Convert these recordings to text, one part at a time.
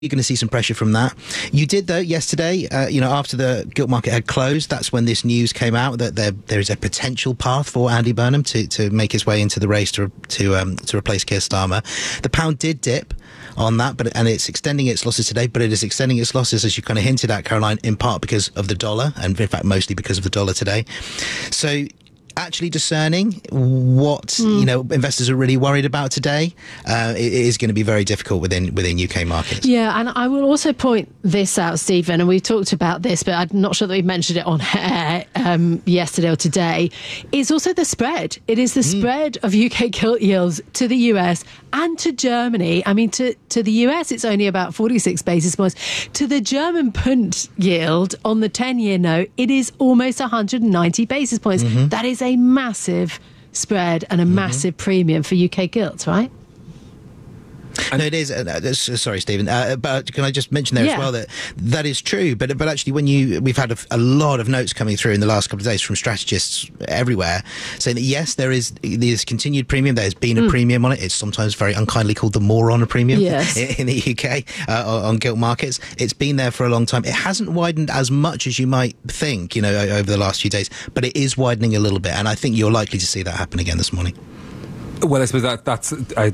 you're going to see some pressure from that. You did, though, yesterday, after the gilt market had closed, that's when this news came out that there is a potential path for Andy Burnham to make his way into the race to replace Keir Starmer. The pound did dip on that, and it's extending its losses today, but it is extending its losses, as you kind of hinted at, Caroline, in part because of the dollar, and in fact mostly because of the dollar today. So actually discerning what investors are really worried about today, it is going to be very difficult within UK markets. Yeah, and I will also point this out, Stephen, and we've talked about this, but I'm not sure that we mentioned it on air yesterday or today. It's also the spread. It is the spread of UK gilt yields to the US and to Germany. I mean, to the US, it's only about 46 basis points. To the German Pund yield on the 10-year note, it is almost 190 basis points. That is a massive spread and a massive premium for UK gilts, right? No, it is. Sorry, Stephen. But can I just mention there as well that is true. But actually, we've had a lot of notes coming through in the last couple of days from strategists everywhere saying that yes, there is continued premium. There's been a premium on it. It's sometimes very unkindly called the moron premium in the UK on gilt markets. It's been there for a long time. It hasn't widened as much as you might think, over the last few days, but it is widening a little bit, and I think you're likely to see that happen again this morning. Well, I suppose that's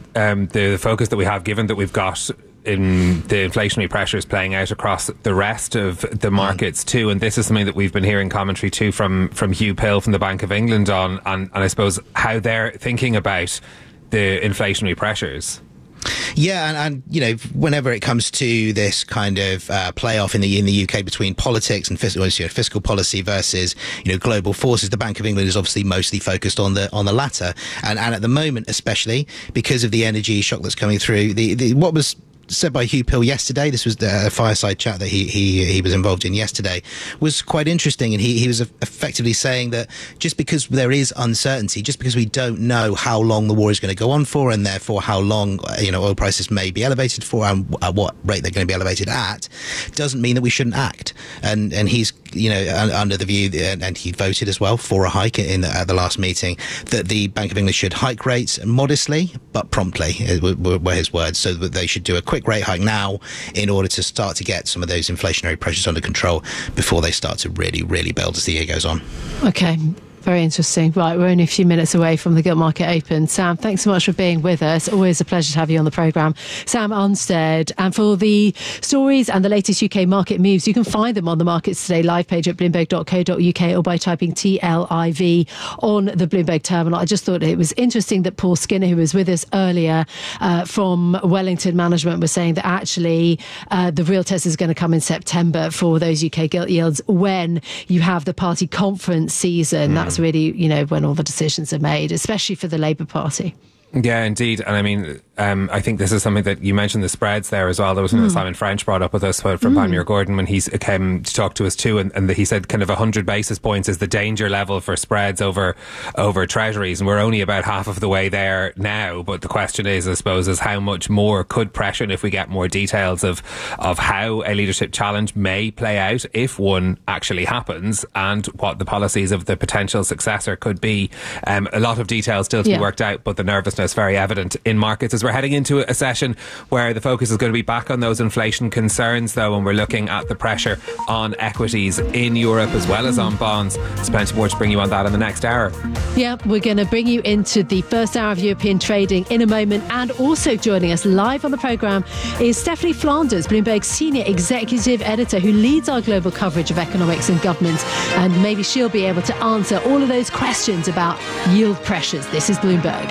the focus that we have, given that we've got in the inflationary pressures playing out across the rest of the markets too, and this is something that we've been hearing commentary too from Hugh Pill from the Bank of England on, and I suppose how they're thinking about the inflationary pressures. Yeah, and whenever it comes to this kind of playoff in the UK between politics and fiscal policy versus global forces, the Bank of England is obviously mostly focused on the latter, and at the moment, especially because of the energy shock that's coming through, what was said by Hugh Pill yesterday, this was the fireside chat that he was involved in yesterday, was quite interesting, and he was effectively saying that just because there is uncertainty, just because we don't know how long the war is going to go on for, and therefore how long oil prices may be elevated for and at what rate they're going to be elevated at, doesn't mean that we shouldn't act. And he's under the view, and he voted as well for a hike at the last meeting, that the Bank of England should hike rates modestly but promptly, were his words, so that they should do a quick rate hike now in order to start to get some of those inflationary pressures under control before they start to really, really build as the year goes on. Okay. Very interesting. Right, we're only a few minutes away from the gilt market open. Sam, thanks so much for being with us. Always a pleasure to have you on the programme. Sam Arnstead. And for the stories and the latest UK market moves, you can find them on the Markets Today live page at bloomberg.co.uk or by typing TLIV on the Bloomberg terminal. I just thought it was interesting that Paul Skinner, who was with us earlier from Wellington Management, was saying that actually the real test is going to come in September for those UK gilt yields when you have the party conference season. That's really, when all the decisions are made, especially for the Labour Party. Yeah, indeed. And I mean, I think this is something that you mentioned, the spreads there as well. There was something that Simon French brought up with us from Panmure Gordon when he came to talk to us too, and he said kind of 100 basis points is the danger level for spreads over treasuries, and we're only about half of the way there now. But the question is, I suppose, is how much more could pressure, and if we get more details of how a leadership challenge may play out if one actually happens, and what the policies of the potential successor could be. A lot of details still to be worked out, but the nervousness very evident in markets as we're heading into a session where the focus is going to be back on those inflation concerns, though, and we're looking at the pressure on equities in Europe as well as on bonds. There's plenty more to bring you on that in the next hour. Yeah, we're going to bring you into the first hour of European trading in a moment, and also joining us live on the programme is Stephanie Flanders, Bloomberg's Senior Executive Editor, who leads our global coverage of economics and government, and maybe she'll be able to answer all of those questions about yield pressures. This is Bloomberg.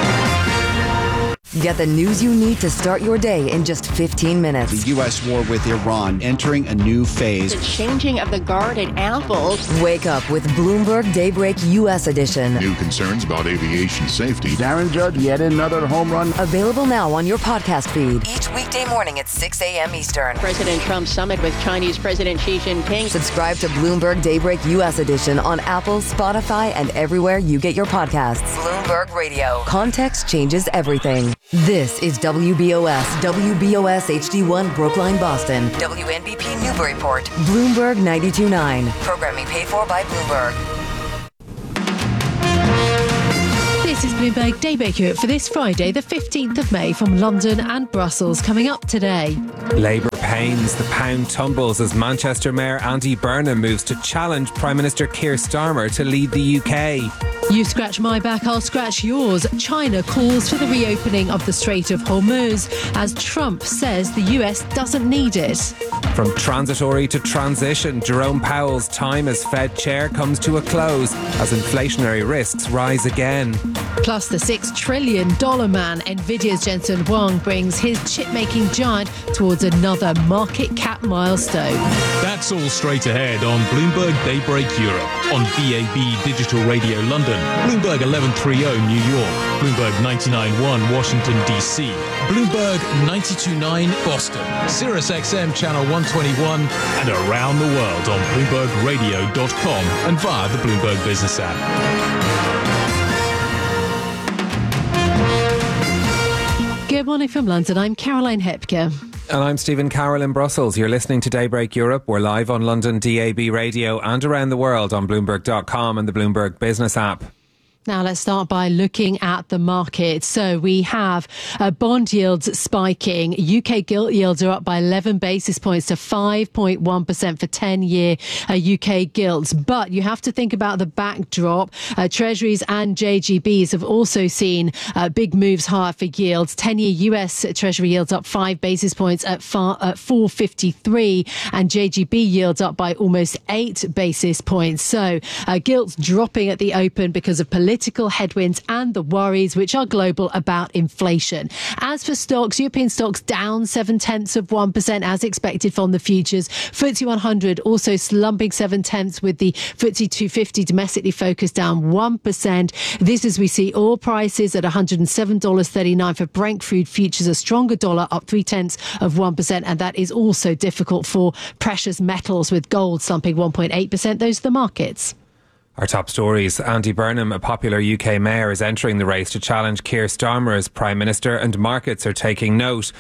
Get the news you need to start your day in just 15 minutes. The U.S. war with Iran entering a new phase. The changing of the guard at Apple. Wake up with Bloomberg Daybreak U.S. edition. New concerns about aviation safety. Darren Judge, yet another home run. Available now on your podcast feed. Each weekday morning at 6 a.m. Eastern. President Trump's summit with Chinese President Xi Jinping. Subscribe to Bloomberg Daybreak U.S. edition on Apple, Spotify, and everywhere you get your podcasts. Bloomberg Radio. Context changes everything. This is WBOS HD1 Brookline, Boston. WNBP Newburyport. Bloomberg 92.9. Programming paid for by Bloomberg. This This is Bloomberg Daybreak Europe for this Friday, the 15th of May, from London and Brussels. Coming up today. Labour pains, the pound tumbles as Manchester Mayor Andy Burnham moves to challenge Prime Minister Keir Starmer to lead the UK. You scratch my back, I'll scratch yours. China calls for the reopening of the Strait of Hormuz as Trump says the US doesn't need it. From transitory to transition, Jerome Powell's time as Fed chair comes to a close as inflationary risks rise again. Plus the $6 trillion man, Nvidia's Jensen Huang, brings his chip-making giant towards another market cap milestone. That's all straight ahead on Bloomberg Daybreak Europe, on DAB Digital Radio London, Bloomberg 1130 New York, Bloomberg 99.1 Washington DC, Bloomberg 92.9 Boston, Sirius XM Channel 121, and around the world on BloombergRadio.com and via the Bloomberg Business app. Good morning from London. I'm Caroline Hepker. And I'm Stephen Carroll in Brussels. You're listening to Daybreak Europe. We're live on London DAB radio and around the world on Bloomberg.com and the Bloomberg Business app. Now let's start by looking at the market. So we have bond yields spiking. UK gilt yields are up by 11 basis points to 5.1% for 10-year UK gilts. But you have to think about the backdrop. Treasuries and JGBs have also seen big moves higher for yields. 10-year US Treasury yields up 5 basis points at 4.53, and JGB yields up by almost 8 basis points. So gilts dropping at the open because of political headwinds and the worries, which are global, about inflation. As for stocks, European stocks down 0.7% as expected from the futures. FTSE 100 also slumping 0.7, with the FTSE 250 domestically focused down 1%. This as we see oil prices at $107.39 for Brent crude futures, a stronger dollar up 0.3%, and that is also difficult for precious metals, with gold slumping 1.8%. Those are the markets. Our top stories. Andy Burnham, a popular UK mayor, is entering the race to challenge Keir Starmer as Prime Minister, and markets are taking note.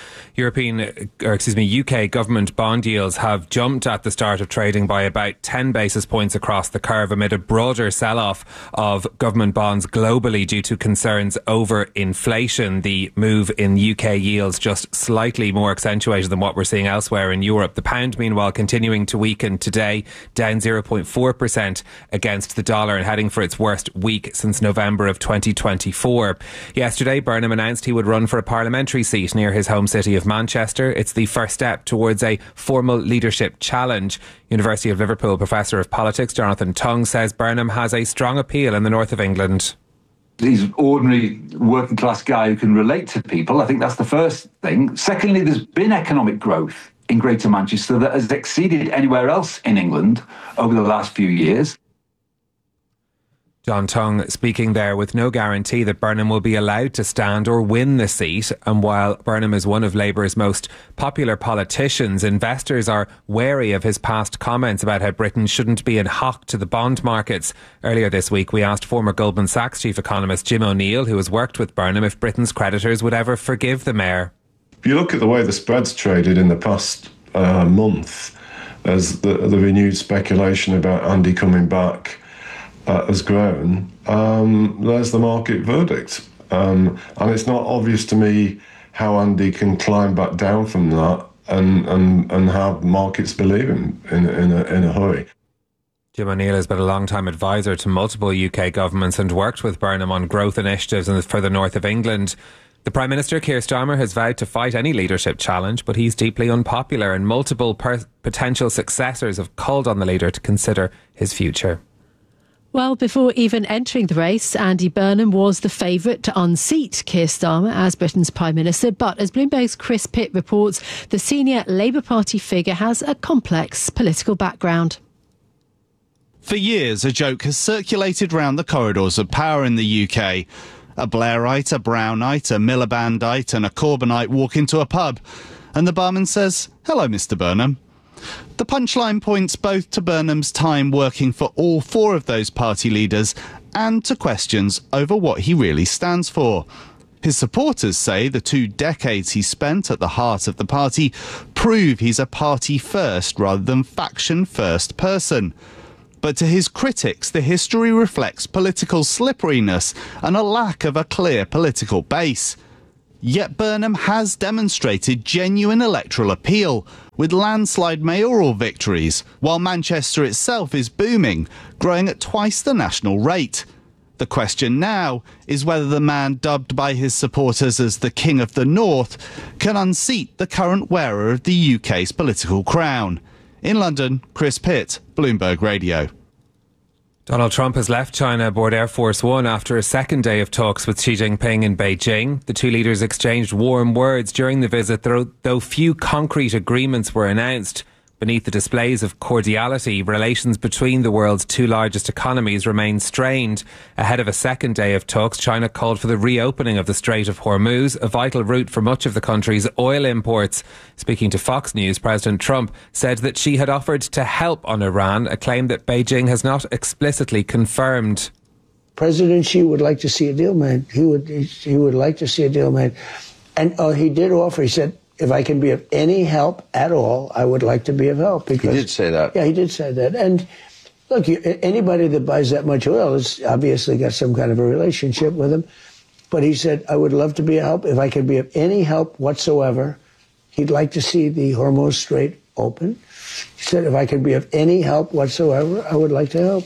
UK government bond yields have jumped at the start of trading by about 10 basis points across the curve amid a broader sell-off of government bonds globally due to concerns over inflation. The move in UK yields just slightly more accentuated than what we're seeing elsewhere in Europe. The pound, meanwhile, continuing to weaken today, down 0.4% against the dollar and heading for its worst week since November of 2024. Yesterday, Burnham announced he would run for a parliamentary seat near his home city of Manchester. It's the first step towards a formal leadership challenge. University of Liverpool Professor of Politics Jonathan Tongue says Burnham has a strong appeal in the north of England. He's an ordinary working class guy who can relate to people. I think that's the first thing. Secondly, there's been economic growth in Greater Manchester that has exceeded anywhere else in England over the last few years. John Tongue speaking there with no guarantee that Burnham will be allowed to stand or win the seat. And while Burnham is one of Labour's most popular politicians, investors are wary of his past comments about how Britain shouldn't be in hock to the bond markets. Earlier this week, we asked former Goldman Sachs chief economist Jim O'Neill, who has worked with Burnham, if Britain's creditors would ever forgive the mayor. If you look at the way the spreads traded in the past month, as the renewed speculation about Andy coming back has grown, there's the market verdict. And it's not obvious to me how Andy can climb back down from that and have markets believe him in a hurry. Jim O'Neill has been a long-time advisor to multiple UK governments and worked with Burnham on growth initiatives in the further north of England. The Prime Minister, Keir Starmer, has vowed to fight any leadership challenge, but he's deeply unpopular, and multiple potential successors have called on the leader to consider his future. Well, before even entering the race, Andy Burnham was the favourite to unseat Keir Starmer as Britain's Prime Minister. But as Bloomberg's Chris Pitt reports, the senior Labour Party figure has a complex political background. For years, a joke has circulated round the corridors of power in the UK. A Blairite, a Brownite, a Milibandite and a Corbynite walk into a pub, and the barman says, "Hello, Mr. Burnham." The punchline points both to Burnham's time working for all four of those party leaders and to questions over what he really stands for. His supporters say the 2 decades he spent at the heart of the party prove he's a party first rather than faction first person. But to his critics, the history reflects political slipperiness and a lack of a clear political base. Yet Burnham has demonstrated genuine electoral appeal, with landslide mayoral victories, while Manchester itself is booming, growing at twice the national rate. The question now is whether the man dubbed by his supporters as the King of the North can unseat the current wearer of the UK's political crown. In London, Chris Pitt, Bloomberg Radio. Donald Trump has left China aboard Air Force One after a second day of talks with Xi Jinping in Beijing. The two leaders exchanged warm words during the visit, though few concrete agreements were announced. Beneath the displays of cordiality, relations between the world's two largest economies remain strained. Ahead of a second day of talks, China called for the reopening of the Strait of Hormuz, a vital route for much of the country's oil imports. Speaking to Fox News, President Trump said that Xi had offered to help on Iran, a claim that Beijing has not explicitly confirmed. President Xi would like to see a deal made. He would like to see a deal made. And he did offer, he said, if I can be of any help at all, I would like to be of help. Because, he did say that. Yeah, he did say that. And look, anybody that buys that much oil has obviously got some kind of a relationship with him. But he said, I would love to be of help. If I can be of any help whatsoever, he'd like to see the Hormuz Strait open. He said, if I could be of any help whatsoever, I would like to help.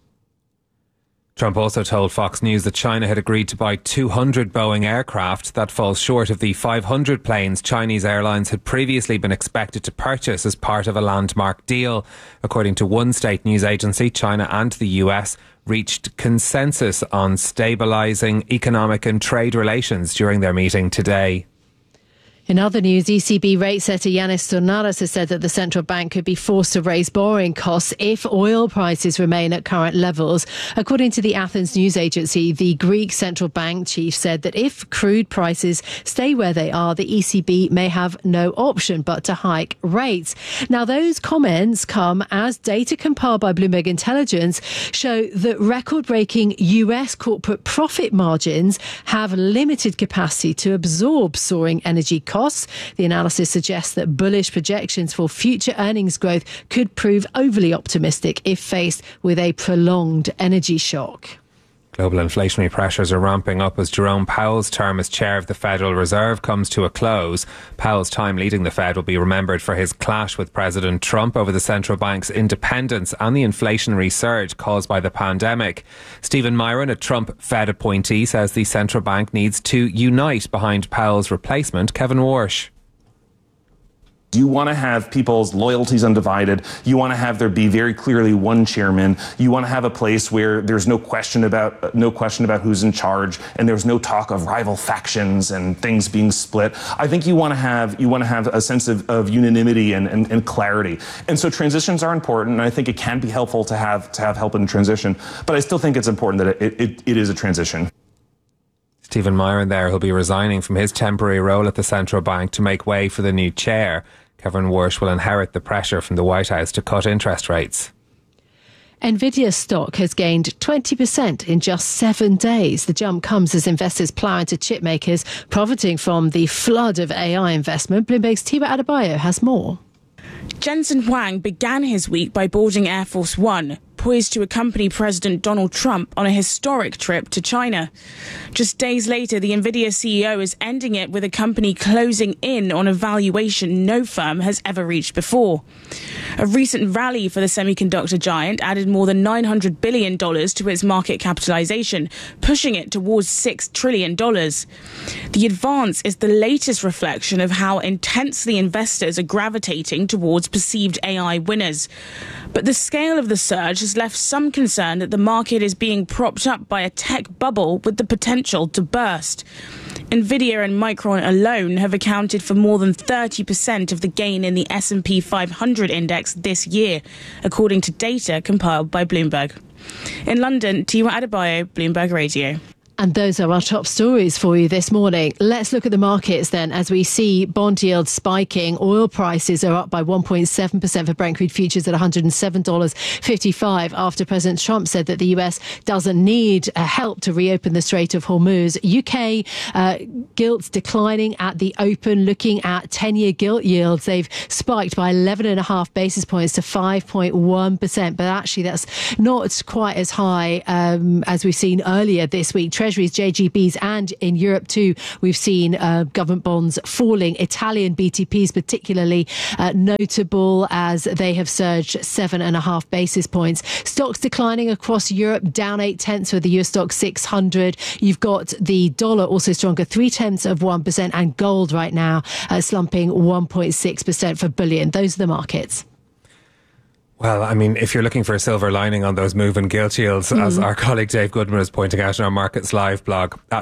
Trump also told Fox News that China had agreed to buy 200 Boeing aircraft. That falls short of the 500 planes Chinese airlines had previously been expected to purchase as part of a landmark deal. According to one state news agency, China and the US reached consensus on stabilising economic and trade relations during their meeting today. In other news, ECB rate setter Yanis Stornaras has said that the central bank could be forced to raise borrowing costs if oil prices remain at current levels. According to the Athens news agency, the Greek central bank chief said that if crude prices stay where they are, the ECB may have no option but to hike rates. Now, those comments come as data compiled by Bloomberg Intelligence show that record-breaking US corporate profit margins have limited capacity to absorb soaring energy costs. The analysis suggests that bullish projections for future earnings growth could prove overly optimistic if faced with a prolonged energy shock. Global inflationary pressures are ramping up as Jerome Powell's term as chair of the Federal Reserve comes to a close. Powell's time leading the Fed will be remembered for his clash with President Trump over the central bank's independence and the inflationary surge caused by the pandemic. Stephen Myron, a Trump Fed appointee, says the central bank needs to unite behind Powell's replacement, Kevin Warsh. You want to have people's loyalties undivided. You want to have there be very clearly one chairman. You want to have a place where there's no question about who's in charge, and there's no talk of rival factions and things being split. I think you want to have a sense of unanimity and clarity. And so transitions are important, and I think it can be helpful to have help in transition. But I still think it's important that it is a transition. Stephen Myron there, who'll be resigning from his temporary role at the central bank to make way for the new chair. Kevin Warsh will inherit the pressure from the White House to cut interest rates. Nvidia stock has gained 20% in just 7 days. The jump comes as investors plough into chip makers, profiting from the flood of AI investment. Bloomberg's Tiwa Adebayo has more. Jensen Huang began his week by boarding Air Force One, poised to accompany President Donald Trump on a historic trip to China. Just days later, the Nvidia CEO is ending it with a company closing in on a valuation no firm has ever reached before. A recent rally for the semiconductor giant added more than $900 billion to its market capitalization, pushing it towards $6 trillion. The advance is the latest reflection of how intensely investors are gravitating towards perceived AI winners. But the scale of the surge has left some concern that the market is being propped up by a tech bubble with the potential to burst. Nvidia and Micron alone have accounted for more than 30% of the gain in the S&P 500 index this year, according to data compiled by Bloomberg. In London, Tiwa Adebayo, Bloomberg Radio. And those are our top stories for you this morning. Let's look at the markets then, as we see bond yields spiking. Oil prices are up by 1.7% for Brent crude futures at $107.55 after President Trump said that the US doesn't need help to reopen the Strait of Hormuz. UK gilts declining at the open. Looking at 10-year gilt yields, they've spiked by 11.5 basis points to 5.1%. But actually, that's not quite as high as we've seen earlier this week. Treasuries, JGBs, and in Europe too, we've seen government bonds falling. Italian BTPs particularly notable as they have surged 7.5 basis points. Stocks declining across Europe, down 0.8 for the US stock 600. You've got the dollar also stronger, 0.3%, and gold right now slumping 1.6% for bullion. Those are the markets. Well, I mean, if you're looking for a silver lining on those moving gilt yields, as our colleague Dave Goodman is pointing out in our Markets Live blog, at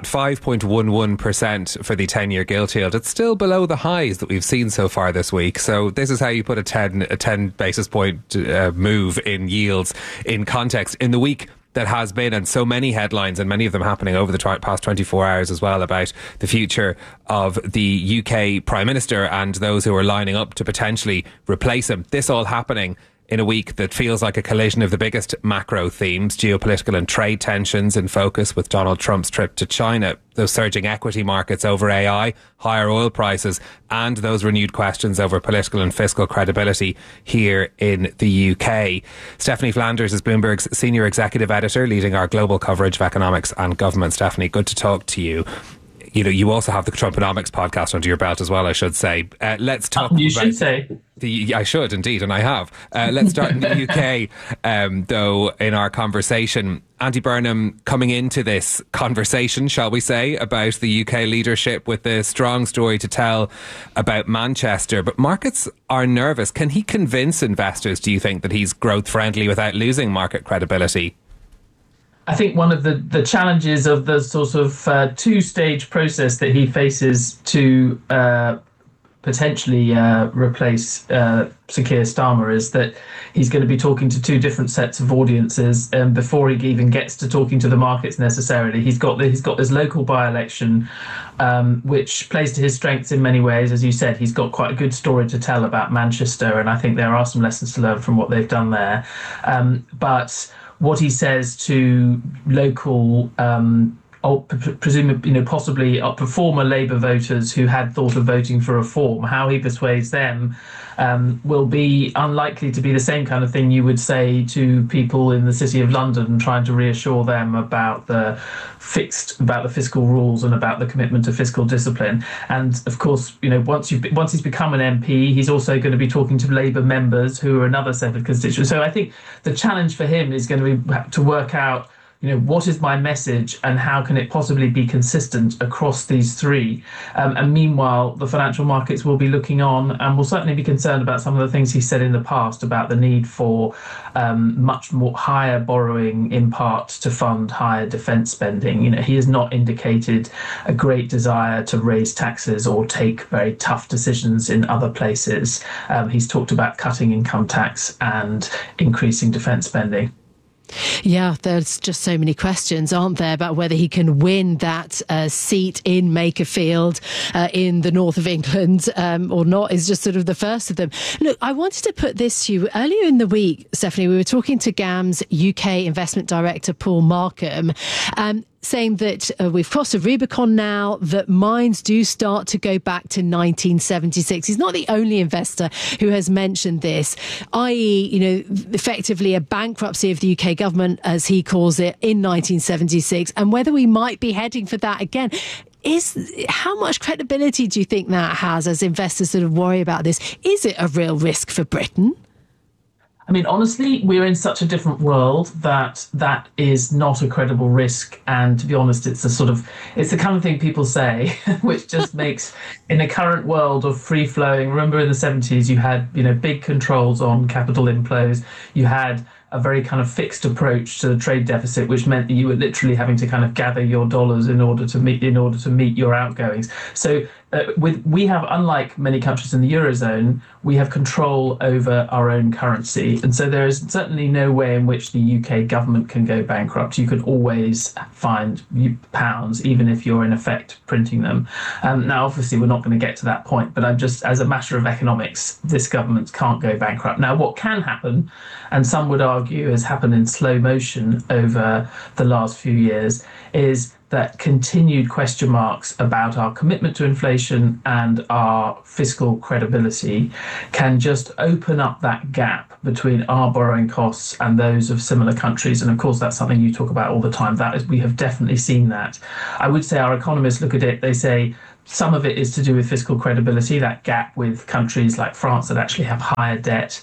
5.11% for the 10-year gilt yield, it's still below the highs that we've seen so far this week. So this is how you put a 10 basis point move in yields in context in the week that has been, and so many headlines, and many of them happening over the past 24 hours as well, about the future of the UK Prime Minister and those who are lining up to potentially replace him. This all happening in a week that feels like a collision of the biggest macro themes, geopolitical and trade tensions in focus with Donald Trump's trip to China, those surging equity markets over AI, higher oil prices, and those renewed questions over political and fiscal credibility here in the UK. Stephanie Flanders is Bloomberg's senior executive editor, leading our global coverage of economics and government. Stephanie, good to talk to you. You know, you also have the Trumponomics podcast under your belt as well, I should say. Let's talk you about... should say. I should, indeed, and I have. Let's start in the UK, though, in our conversation. Andy Burnham coming into this conversation, shall we say, about the UK leadership with a strong story to tell about Manchester. But markets are nervous. Can he convince investors, do you think, that he's growth-friendly without losing market credibility? I think one of the challenges of the sort of two-stage process that he faces to potentially replace Sir Keir Starmer is that he's going to be talking to two different sets of audiences before he even gets to talking to the markets necessarily. He's got this local by-election, which plays to his strengths in many ways. As you said, he's got quite a good story to tell about Manchester, and I think there are some lessons to learn from what they've done there. But what he says to local, presumably, possibly former Labour voters who had thought of voting for reform, how he persuades them will be unlikely to be the same kind of thing you would say to people in the City of London, trying to reassure them about the fiscal rules and about the commitment to fiscal discipline. And of course, once he's become an MP, he's also going to be talking to Labour members who are another set of constituents. So I think the challenge for him is going to be to work out, what is my message and how can it possibly be consistent across these three? And meanwhile, the financial markets will be looking on and will certainly be concerned about some of the things he said in the past about the need for much more higher borrowing, in part to fund higher defence spending. He has not indicated a great desire to raise taxes or take very tough decisions in other places. He's talked about cutting income tax and increasing defence spending. Yeah, there's just so many questions, aren't there, about whether he can win that seat in Makerfield in the north of England or not is just sort of the first of them. Look, I wanted to put this to you. Earlier in the week, Stephanie, we were talking to GAM's UK investment director, Paul Markham, saying that we've crossed a Rubicon now, that mines do start to go back to 1976. He's not the only investor who has mentioned this, i.e., effectively a bankruptcy of the UK government, as he calls it, in 1976, and whether we might be heading for that again. How much credibility do you think that has as investors sort of worry about this? Is it a real risk for Britain? I mean, honestly, we're in such a different world that is not a credible risk. And to be honest, it's the kind of thing people say, which just makes, in a current world of free flowing, remember in the 70s, you had, big controls on capital inflows. You had a very kind of fixed approach to the trade deficit, which meant that you were literally having to kind of gather your dollars in order to meet your outgoings. So we have, unlike many countries in the Eurozone, we have control over our own currency. And so there is certainly no way in which the UK government can go bankrupt. You can always find pounds, even if you're in effect printing them. Now, obviously, we're not going to get to that point, but I'm just, as a matter of economics, this government can't go bankrupt. Now, what can happen, and some would argue has happened in slow motion over the last few years, is that continued question marks about our commitment to inflation and our fiscal credibility can just open up that gap between our borrowing costs and those of similar countries. And of course, that's something you talk about all the time. That is, we have definitely seen that. I would say our economists look at it, they say, some of it is to do with fiscal credibility, that gap with countries like France that actually have higher debt.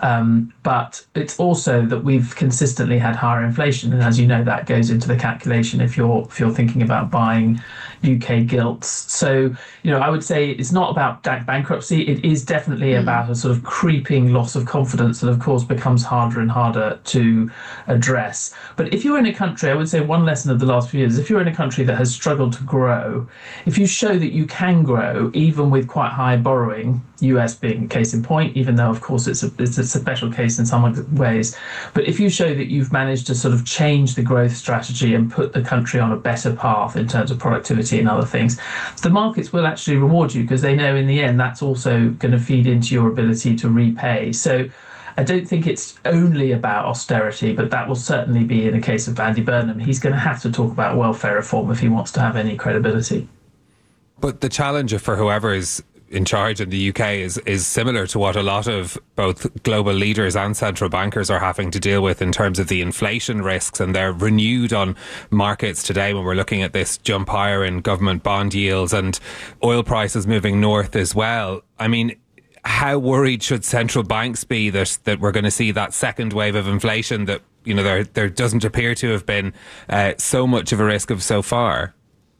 But it's also that we've consistently had higher inflation. And as you know, that goes into the calculation if you're thinking about buying UK gilts. So, I would say it's not about bankruptcy. It is definitely about a sort of creeping loss of confidence that, of course, becomes harder and harder to address. But if you're in a country, I would say one lesson of the last few years, if you're in a country that has struggled to grow, if you show that you can grow even with quite high borrowing, US being a case in point, even though, of course, it's a special case in some ways. But if you show that you've managed to sort of change the growth strategy and put the country on a better path in terms of productivity and other things, the markets will actually reward you because they know in the end that's also going to feed into your ability to repay. So I don't think it's only about austerity, but that will certainly be in the case of Andy Burnham. He's going to have to talk about welfare reform if he wants to have any credibility. But the challenge for whoever is in charge in the UK is similar to what a lot of both global leaders and central bankers are having to deal with in terms of the inflation risks, and they're renewed on markets today when we're looking at this jump higher in government bond yields and oil prices moving north as well. I mean, how worried should central banks be that we're going to see that second wave of inflation that, there doesn't appear to have been so much of a risk of so far?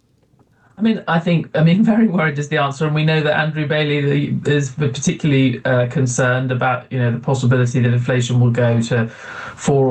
I think very worried is the answer, and we know that Andrew Bailey is particularly concerned about, the possibility that inflation will go to 4 or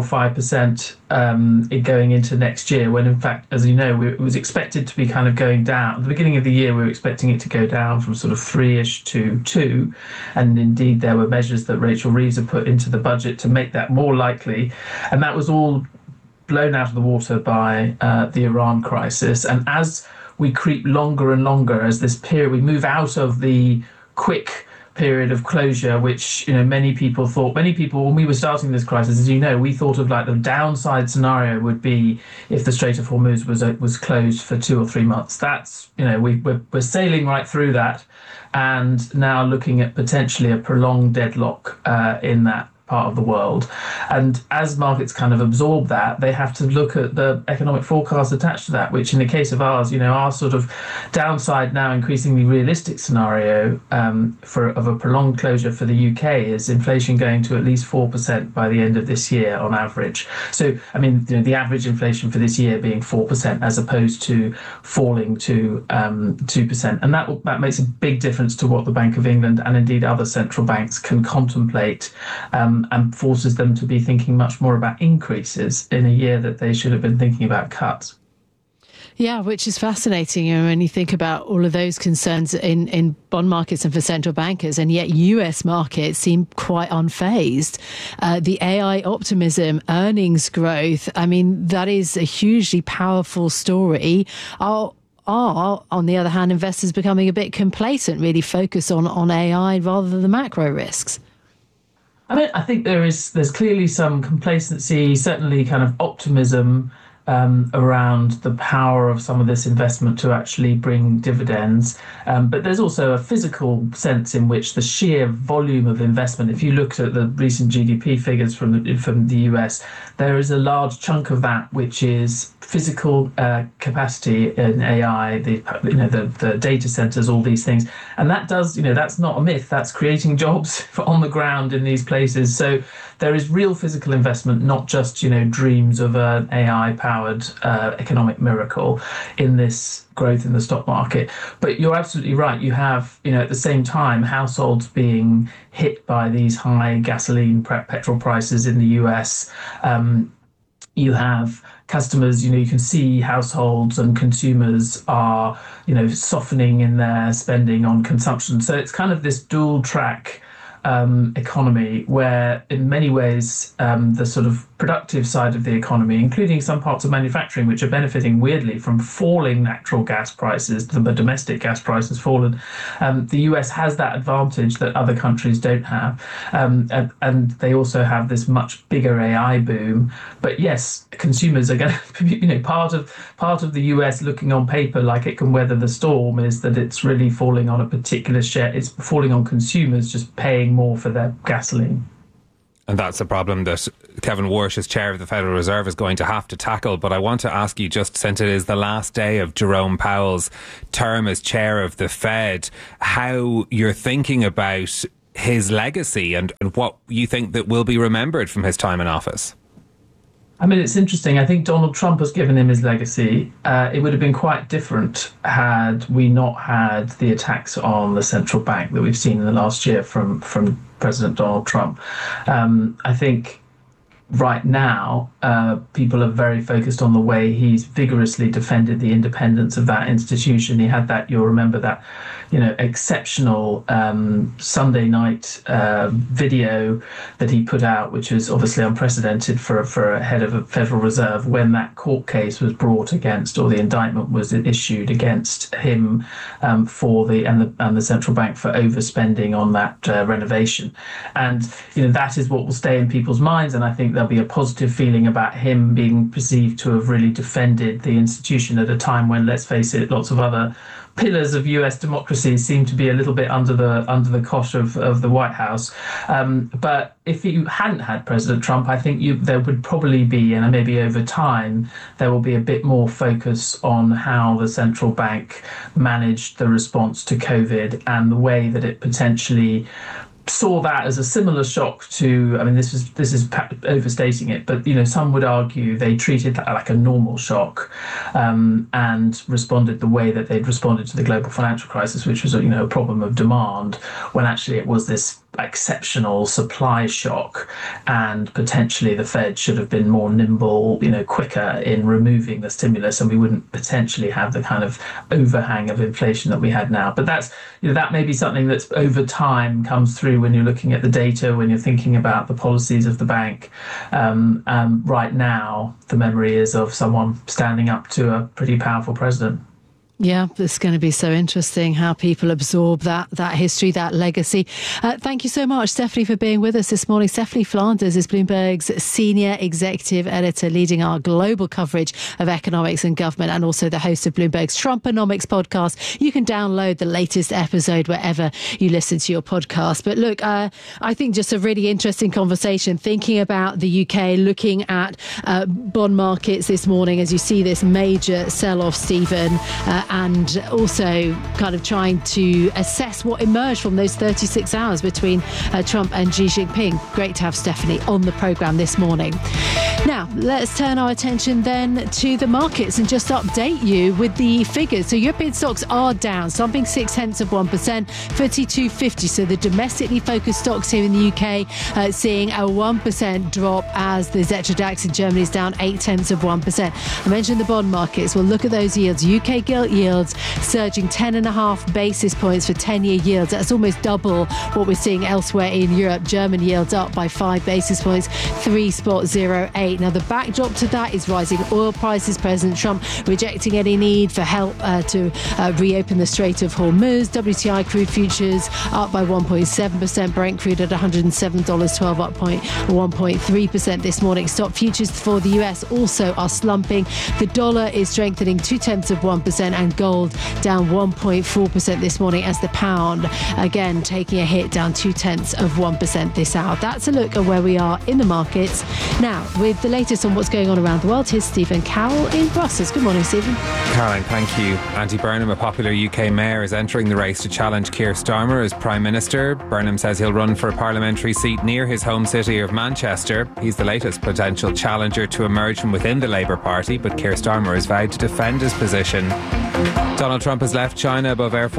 5% going into next year, when in fact, as you know, it was expected to be kind of going down. At the beginning of the year, we were expecting it to go down from sort of 3-ish to 2, and indeed there were measures that Rachel Reeves had put into the budget to make that more likely, and that was all blown out of the water by the Iran crisis. And as we creep longer and longer as this period, we move out of the quick period of closure, which, many people, when we were starting this crisis, as you know, we thought of like the downside scenario would be if the Strait of Hormuz was closed for 2 or 3 months. That's, we're sailing right through that, and now looking at potentially a prolonged deadlock in that part of the world. And as markets kind of absorb that, they have to look at the economic forecast attached to that, which in the case of ours, our sort of downside now increasingly realistic scenario of a prolonged closure for the UK is inflation going to at least 4% by the end of this year on average. So, the average inflation for this year being 4% as opposed to falling to 2%. And that makes a big difference to what the Bank of England and indeed other central banks can contemplate, and forces them to be thinking much more about increases in a year that they should have been thinking about cuts. Yeah, which is fascinating when you think about all of those concerns in bond markets and for central bankers, and yet US markets seem quite unfazed. The AI optimism, earnings growth, that is a hugely powerful story. Are, on the other hand, investors becoming a bit complacent, really focus on AI rather than the macro risks? I think there's clearly some complacency, certainly kind of optimism around the power of some of this investment to actually bring dividends. But there's also a physical sense in which the sheer volume of investment, if you look at the recent GDP figures from the US, there is a large chunk of that which is physical capacity in AI, the data centers, all these things. And that does, that's not a myth. That's creating jobs on the ground in these places. So there is real physical investment, not just, dreams of an AI-powered economic miracle in this growth in the stock market. But you're absolutely right. You have, at the same time, households being hit by these high gasoline, petrol prices in the US. You have customers, you can see households and consumers are, softening in their spending on consumption. So it's kind of this dual track economy where in many ways the sort of productive side of the economy, including some parts of manufacturing, which are benefiting weirdly from falling natural gas prices, the domestic gas prices fallen. The US has that advantage that other countries don't have. And they also have this much bigger AI boom. But yes, consumers are going to, part of the US looking on paper like it can weather the storm is that it's really falling on a particular share. It's falling on consumers just paying more for their gasoline. And that's a problem that Kevin Warsh, as chair of the Federal Reserve, is going to have to tackle. But I want to ask you, just since it is the last day of Jerome Powell's term as chair of the Fed, how you're thinking about his legacy and what you think that will be remembered from his time in office. I mean, it's interesting. I think Donald Trump has given him his legacy. It would have been quite different had we not had the attacks on the central bank that we've seen in the last year from President Donald Trump. I think right now, people are very focused on the way he's vigorously defended the independence of that institution. He had that, you'll remember that, exceptional Sunday night video that he put out, which was obviously unprecedented for a head of a Federal Reserve, when that court case was brought against, or the indictment was issued against him for the central bank for overspending on that renovation. And that is what will stay in people's minds, and I think there'll be a positive feeling about him being perceived to have really defended the institution at a time when, let's face it, lots of other pillars of US democracy seem to be a little bit under the cosh of the White House. But if you hadn't had President Trump, I think there would probably be, and maybe over time, there will be a bit more focus on how the central bank managed the response to COVID and the way that it potentially saw that as a similar shock to, this is overstating it, but some would argue they treated that like a normal shock and responded the way that they'd responded to the global financial crisis, which was a problem of demand, when actually it was this exceptional supply shock, and potentially the Fed should have been more nimble, quicker in removing the stimulus, and we wouldn't potentially have the kind of overhang of inflation that we had now. But that's that may be something that's over time comes through when you're looking at the data, when you're thinking about the policies of the bank. Right now, the memory is of someone standing up to a pretty powerful president. Yeah, it's going to be so interesting how people absorb that history, that legacy. Thank you so much, Stephanie, for being with us this morning. Stephanie Flanders is Bloomberg's senior executive editor, leading our global coverage of economics and government, and also the host of Bloomberg's Trumponomics podcast. You can download the latest episode wherever you listen to your podcast. But look, I think just a really interesting conversation, thinking about the UK, looking at bond markets this morning as you see this major sell-off, Stephen, and also kind of trying to assess what emerged from those 36 hours between Trump and Xi Jinping. Great to have Stephanie on the programme this morning. Now, let's turn our attention then to the markets and just update you with the figures. So European stocks are down, slumping 0.6%, FTSE 250. So the domestically focused stocks here in the UK seeing a 1% drop, as the Xetra DAX in Germany is down 0.8%. I mentioned the bond markets. We'll look at those yields. UK gilt yields surging 10.5 basis points for 10-year yields. That's almost double what we're seeing elsewhere in Europe. German yields up by 5 basis points, 3.08. Now, the backdrop to that is rising oil prices. President Trump rejecting any need for help to reopen the Strait of Hormuz. WTI crude futures up by 1.7%. Brent crude at $107.12, up 1.3% this morning. Stock futures for the US also are slumping. The dollar is strengthening 0.2%, and gold down 1.4% this morning, as the pound again taking a hit, down 0.2% this hour. That's a look at where we are in the markets. Now, with the latest on what's going on around the world, here's Stephen Cowell in Brussels. Good morning, Stephen. Caroline, thank you. Andy Burnham, a popular UK mayor, is entering the race to challenge Keir Starmer as Prime Minister. Burnham says he'll run for a parliamentary seat near his home city of Manchester. He's the latest potential challenger to emerge from within the Labour Party, but Keir Starmer has vowed to defend his position. Donald Trump has left China aboard Air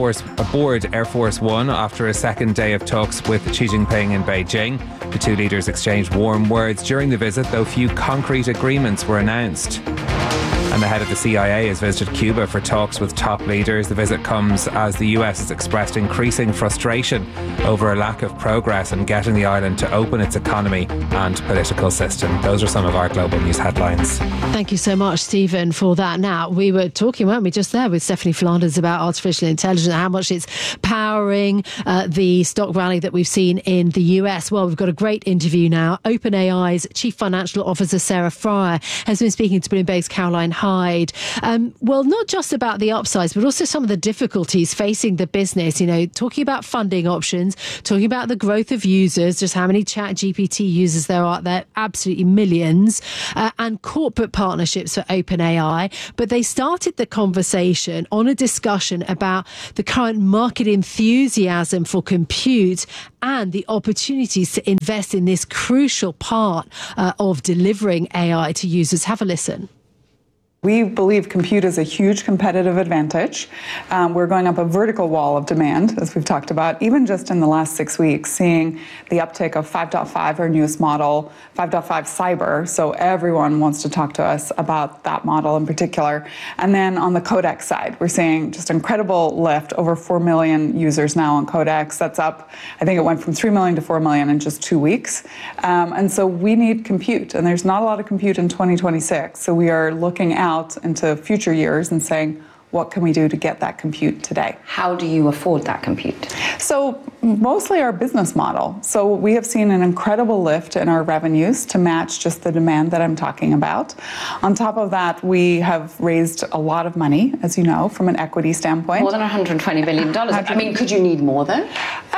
Force One after a second day of talks with Xi Jinping in Beijing. The two leaders exchanged warm words during the visit, though few concrete agreements were announced. And the head of the CIA has visited Cuba for talks with top leaders. The visit comes as the US has expressed increasing frustration over a lack of progress in getting the island to open its economy and political system. Those are some of our global news headlines. Thank you so much, Stephen, for that. Now, we were talking, weren't we, just there with Stephanie Flanders about artificial intelligence, how much it's powering the stock rally that we've seen in the US. Well, we've got a great interview now. OpenAI's Chief Financial Officer, Sarah Fryer, has been speaking to Bloomberg's Caroline Hyde. Well, not just about the upsides, but also some of the difficulties facing the business, you know, talking about funding options, talking about the growth of users, just how many ChatGPT users there are, there absolutely millions, and corporate partnerships for OpenAI. But they started the conversation on a discussion about the current market enthusiasm for compute and the opportunities to invest in this crucial part of delivering AI to users. Have a listen. We believe compute is a huge competitive advantage. We're going up a vertical wall of demand, as we've talked about, even just in the last 6 weeks, seeing the uptake of 5.5, our newest model, 5.5 Cyber. So everyone wants to talk to us about that model in particular. And then on the Codex side, we're seeing just incredible lift, over 4 million users now on Codex. That's up, I think it went from 3 million to 4 million in just 2 weeks. And so we need compute, and there's not a lot of compute in 2026. So we are looking out into future years and saying, what can we do to get that compute today? How do you afford that compute? So mostly our business model. So we have seen an incredible lift in our revenues to match just the demand that I'm talking about. On top of that, we have raised a lot of money, as you know, from an equity standpoint. More than $120 billion. I mean, could you need more though?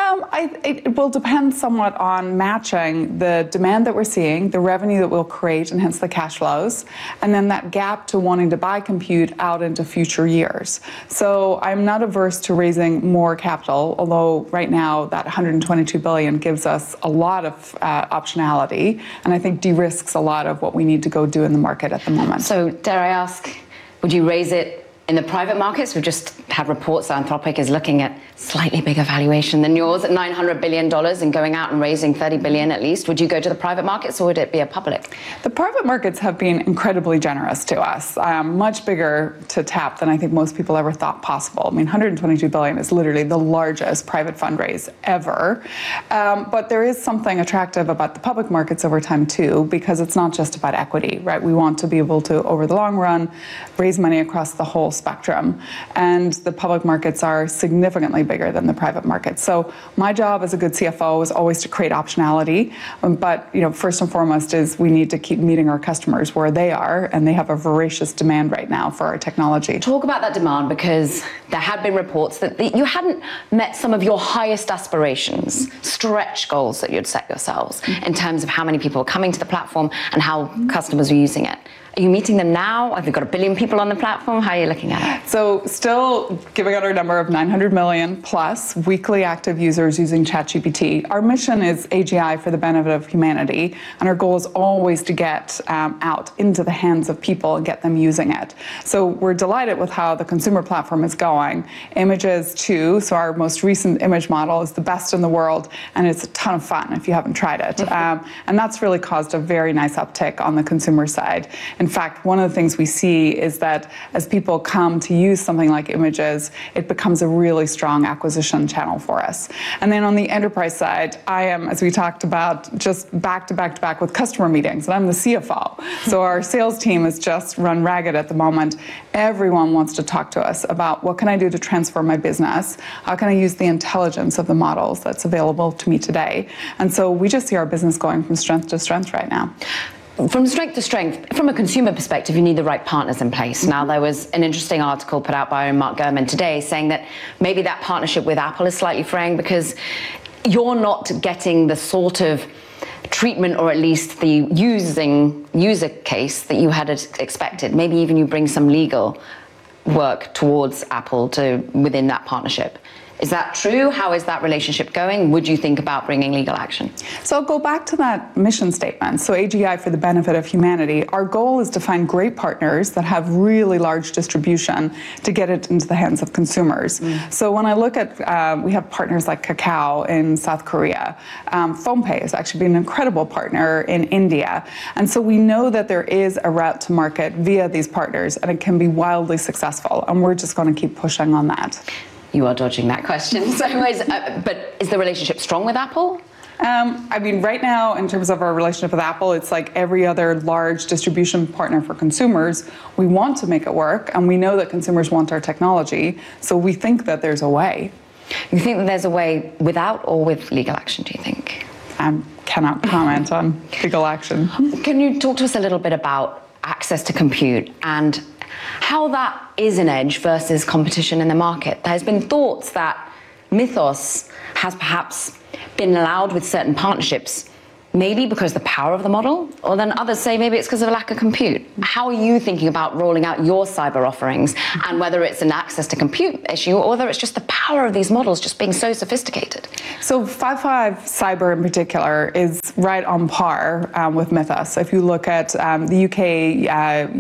It will depend somewhat on matching the demand that we're seeing, the revenue that we'll create, and hence the cash flows, and then that gap to wanting to buy compute out into future years. So I'm not averse to raising more capital, although right now that $122 billion gives us a lot of optionality, and I think de-risks a lot of what we need to go do in the market at the moment. So dare I ask, would you raise it in the private markets? We've just had reports that Anthropic is looking at slightly bigger valuation than yours at $900 billion and going out and raising $30 billion at least. Would you go to the private markets or would it be a public? The private markets have been incredibly generous to us, much bigger to tap than I think most people ever thought possible. I mean, $122 billion is literally the largest private fundraise ever. But there is something attractive about the public markets over time too, because it's not just about equity, right? We want to be able to, over the long run, raise money across the whole spectrum. And the public markets are significantly bigger than the private markets. So my job as a good CFO is always to create optionality. But, you know, first and foremost is we need to keep meeting our customers where they are, and they have a voracious demand right now for our technology. Talk about that demand, because there had been reports that you hadn't met some of your highest aspirations, stretch goals that you'd set yourselves in terms of how many people are coming to the platform and how customers are using it. Are you meeting them now? Have you got 1 billion people on the platform? How are you looking at it? So still giving out our number of 900 million plus weekly active users using ChatGPT. Our mission is AGI for the benefit of humanity, and our goal is always to get out into the hands of people and get them using it. So we're delighted with how the consumer platform is going. Images too, so our most recent image model is the best in the world, and it's a ton of fun if you haven't tried it. And that's really caused a very nice uptick on the consumer side. In fact, one of the things we see is that as people come to use something like Images, it becomes a really strong acquisition channel for us. And then on the enterprise side, I am, as we talked about, just back to back with customer meetings, and I'm the CFO. So our sales team is just run ragged at the moment. Everyone wants to talk to us about what can I do to transform my business? How can I use the intelligence of the models that's available to me today? And so we just see our business going from strength to strength right now. From strength to strength, from a consumer perspective, you need the right partners in place. Now, there was an interesting article put out by Mark Gurman today saying that maybe that partnership with Apple is slightly fraying because you're not getting the sort of treatment, or at least the user case that you had expected? Maybe even you bring some legal work towards Apple within that partnership. Is that true? How is that relationship going? Would you think about bringing legal action? So I'll go back to that mission statement. So AGI for the benefit of humanity. Our goal is to find great partners that have really large distribution to get it into the hands of consumers. So when I look at, we have partners like Kakao in South Korea. PhonePe has actually been an incredible partner in India. And so we know that there is a route to market via these partners, and it can be wildly successful. And we're just going to keep pushing on that. You are dodging that question. So, but is the relationship strong with Apple? I mean, right now, in terms of our relationship with Apple, it's like every other large distribution partner for consumers. We want to make it work, and we know that consumers want our technology, so we think that there's a way. You think that there's a way without or with legal action, do you think? I cannot comment on legal action. Can you talk to us a little bit about access to compute and how that is an edge versus competition in the market? There's been thoughts that Mythos has perhaps been allowed with certain partnerships, maybe because of the power of the model, or then others say maybe it's because of a lack of compute. How are you thinking about rolling out your cyber offerings, and whether it's an access to compute issue or whether it's just the power of these models just being so sophisticated? So 5.5 Cyber in particular is right on par with Mythos. If you look at the UK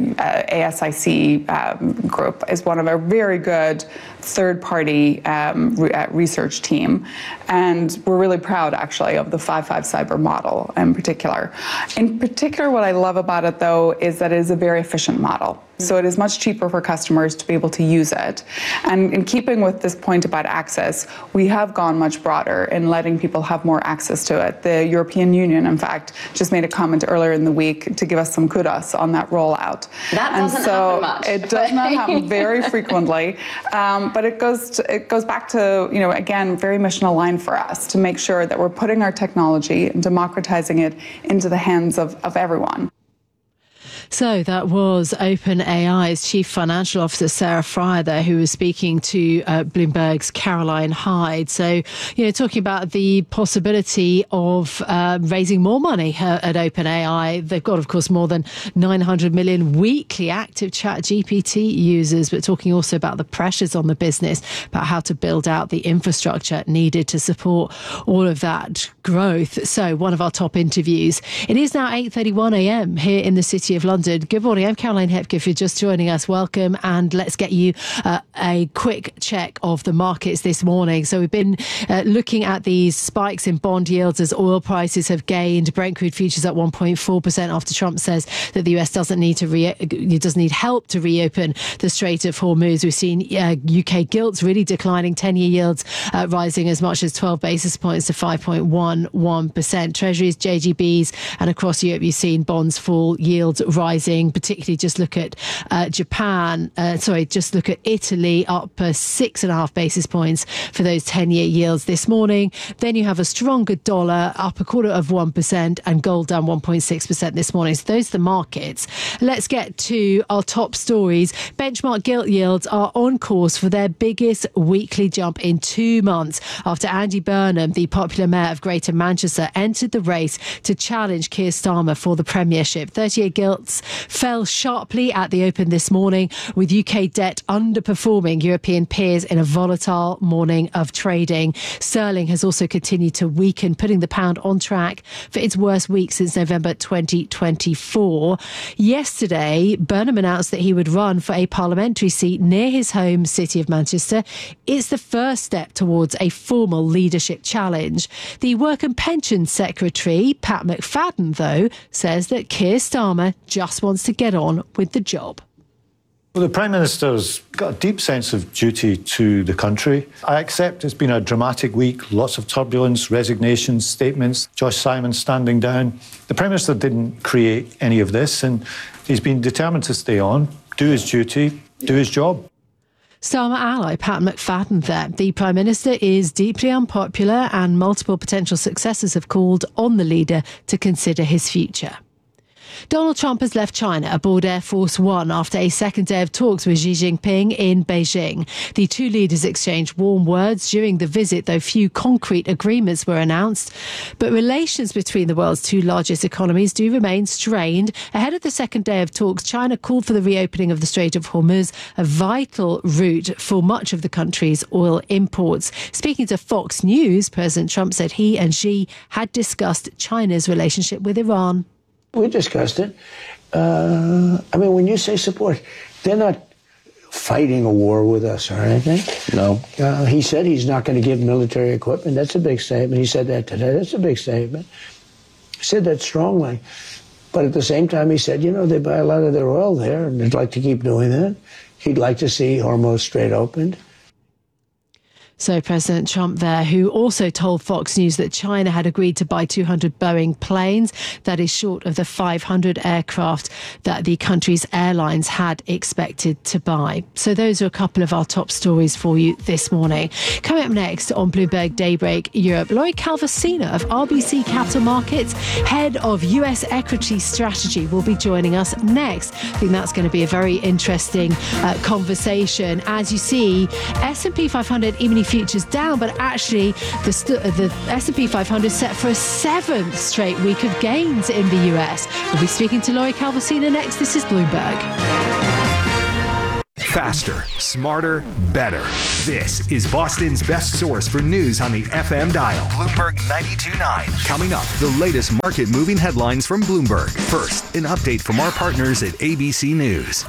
ASIC group is one of a very good third-party research team, and we're really proud actually of the 5.5 Cyber model in particular. In particular, what I love about it though is that it is a very efficient model. So it is much cheaper for customers to be able to use it. And in keeping with this point about access, we have gone much broader in letting people have more access to it. The European Union, in fact, just made a comment earlier in the week to give us some kudos on that rollout. That doesn't happen much. It does not happen very frequently, but it goes back to, again, very mission aligned for us to make sure that we're putting our technology and democratizing it into the hands of everyone. So that was OpenAI's Chief Financial Officer, Sarah Frier, there, who was speaking to Bloomberg's Caroline Hyde. So, talking about the possibility of raising more money at OpenAI. They've got, of course, more than 900 million weekly active ChatGPT users, but talking also about the pressures on the business, about how to build out the infrastructure needed to support all of that growth. So one of our top interviews. It is now 8:31 a.m. here in the City of London. Good morning, I'm Caroline Hepker. If you're just joining us, welcome, and let's get you a quick check of the markets this morning. So we've been looking at these spikes in bond yields as oil prices have gained. Brent crude futures at 1.4% after Trump says that the US doesn't need help to reopen the Strait of Hormuz. We've seen UK gilts really declining, 10-year yields rising as much as 12 basis points to 5.11%. Treasuries, JGBs, and across Europe you've seen bonds fall, yields rising, particularly just look at Italy, up 6.5 basis points for those 10-year yields this morning. Then you have a stronger dollar, up 0.25%, and gold down 1.6% this morning. So those are the markets. Let's get to our top stories. Benchmark gilt yields are on course for their biggest weekly jump in 2 months after Andy Burnham, the popular mayor of Greater Manchester, entered the race to challenge Keir Starmer for the premiership. 30-year gilts fell sharply at the open this morning, with UK debt underperforming European peers in a volatile morning of trading. Sterling has also continued to weaken, putting the pound on track for its worst week since November 2024. Yesterday, Burnham announced that he would run for a parliamentary seat near his home city of Manchester. It's the first step towards a formal leadership challenge. The Work and Pensions Secretary, Pat McFadden, though, says that Keir Starmer just wants to get on with the job. Well, the Prime Minister's got a deep sense of duty to the country. I accept it's been a dramatic week, lots of turbulence, resignations, statements, Josh Simon standing down. The Prime Minister didn't create any of this, and he's been determined to stay on, do his duty, do his job. Starmer ally Pat McFadden there. The Prime Minister is deeply unpopular, and multiple potential successors have called on the leader to consider his future. Donald Trump has left China aboard Air Force One after a second day of talks with Xi Jinping in Beijing. The two leaders exchanged warm words during the visit, though few concrete agreements were announced. But relations between the world's two largest economies do remain strained. Ahead of the second day of talks, China called for the reopening of the Strait of Hormuz, a vital route for much of the country's oil imports. Speaking to Fox News, President Trump said he and Xi had discussed China's relationship with Iran. We discussed it. When you say support, they're not fighting a war with us or anything. No. He said he's not going to give military equipment. That's a big statement. He said that today. That's a big statement. He said that strongly. But at the same time, he said, they buy a lot of their oil there, and they'd like to keep doing that. He'd like to see Hormuz Strait opened. So President Trump there, who also told Fox News that China had agreed to buy 200 Boeing planes. That is short of the 500 aircraft that the country's airlines had expected to buy. So those are a couple of our top stories for you this morning. Coming up next on Bloomberg Daybreak Europe, Laurie Calvasina of RBC Capital Markets, head of US equity strategy, will be joining us next. I think that's going to be a very interesting conversation. As you see, S&P 500 even futures down, but actually the S&P 500 set for a 7th straight week of gains in the US. We'll be speaking to Laurie Calvasina next. This is Bloomberg. Faster, smarter, better. This is Boston's best source for news on the FM dial. Bloomberg 92.9. Coming up, the latest market-moving headlines from Bloomberg. First, an update from our partners at ABC News.